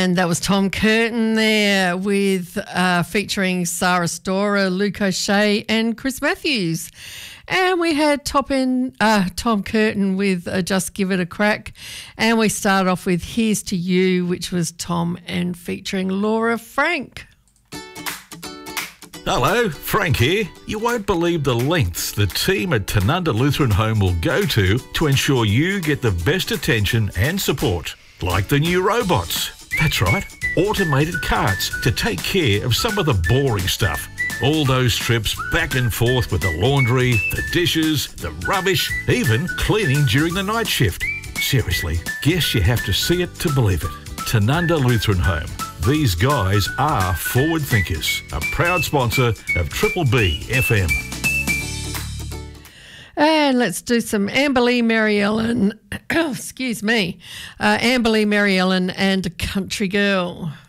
And that was Tom Curtin there with featuring Sarah Storer, Luke O'Shea and Chris Matthews. And we had Tom Curtin with Just Give It a Crack. And we started off with Here's to You, which was Tom and featuring Laura Frank. Hello, Frank here. You won't believe the lengths the team at Tanunda Lutheran Home will go to ensure you get the best attention and support. Like the new robots. That's right, automated carts to take care of some of the boring stuff. All those trips back and forth with the laundry, the dishes, the rubbish, even cleaning during the night shift. Seriously, guess you have to see it to believe it. Tanunda Lutheran Home. These guys are forward thinkers. A proud sponsor of Triple B FM. And let's do some Amberley, Mary Ellen. Excuse me. Amberley, Mary Ellen and Country Girl.